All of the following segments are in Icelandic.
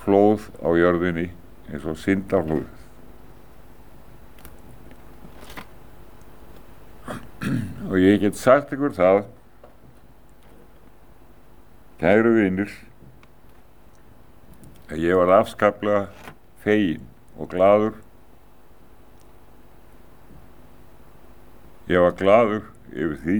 flóð á jörðinni eins og syndaflóðið. Og ég get sagt ykkur það, kæru vinir, að ég var afskaplega feginn og glaður. Ég var glaður yfir því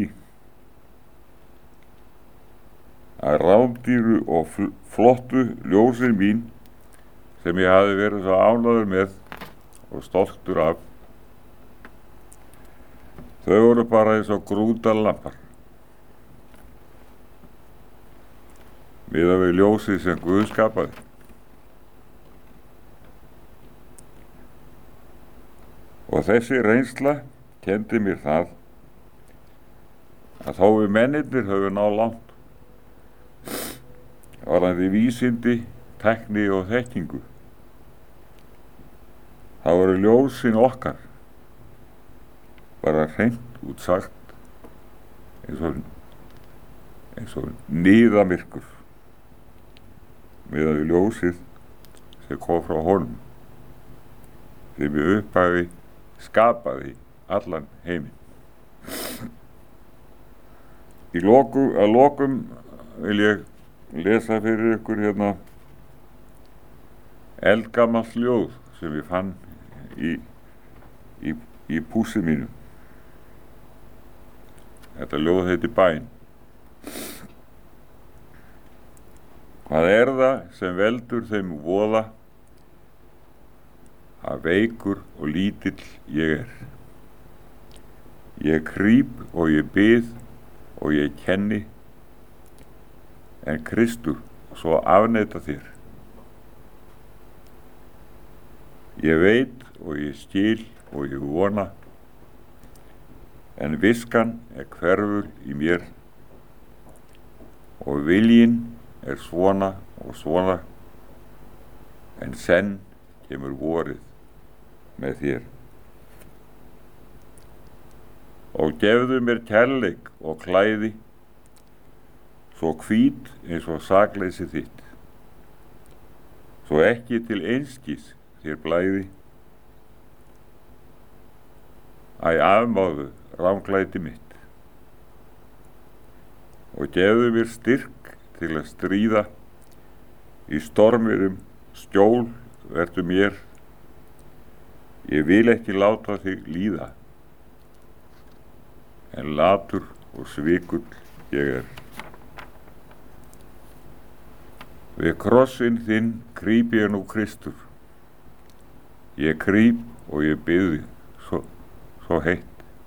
að rándýru og flottu ljósin mín sem ég hafði verið svo ánægður með og stoltur af, þau voru bara eins og grútarlampar miðað við ljósið sem Guð skapaði. Og þessi reynsla kenndi mér það að þó við mennirnir höfum náð langt varðandi vísindi, tækni og þekkingu, þá voru ljósin okkar bara hreint út sagt eins og niðamyrkur miðað við ljósið sem kom frá honum sem í upphafi skapaði allan heiminn. Að lokum vil ég lesa fyrir ykkur hérna eldgamalt ljóð sem ég fann í pússi mínu. Þetta ljóð heitir Bæn. Hvað er það sem veldur þeim voða að veikur og lítill ég er? Ég krýp og ég bið og ég kenni, en Kristur svo afneita þér. Ég veit og ég skil og ég vona, en viskan hverfur í mér og viljinn svona og svona, en senn kemur vorið með þér. Og gefðu mér kærleik og klæði, svo hvít eins og sakleysi þitt, svo ekki til einskis þér blæði. Æ, afmáðu ranglæti mitt, og gefðu mér styrk til að stríða, í stormurum skjól vertu mér. Ég vil ekki láta þig líða, en latur og svikull ég er. Við krossinn þinn krýp ég nú Kristur. Ég krýp og ég bið þig svo heitt.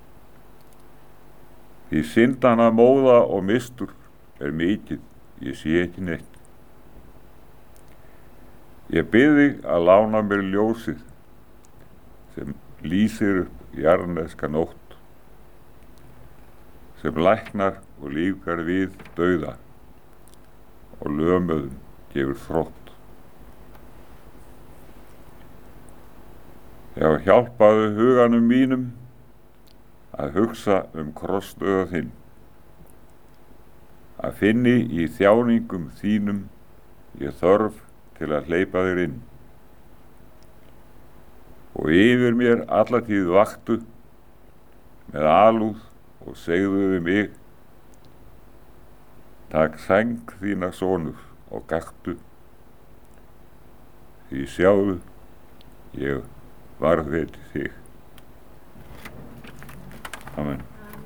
Því syndana móða og mistur mikið, ég sé ekki neitt. Ég bið þig að lána mér ljósið sem lýsir upp jarðneska nótt, sem læknar og lífgar við dauða og lömuðum gefur þrótt. Já, hjálpaðu huganum mínum að hugsa krossdauða þinn, að finni í þjáningum þínum ég þörf til að hleypa þér inn. Og yfir mér alla tíð vaktu með alúð og segðu við mig, takk sæng þína sonur og gaktu, því sjáðu ég varðveiti þig. Amen.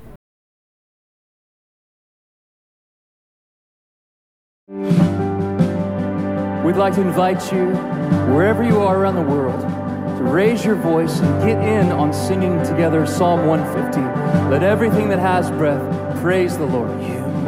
We'd like to invite you, wherever you are around the world, to raise your voice and get in on singing together Psalm 150. Let everything that has breath praise the Lord.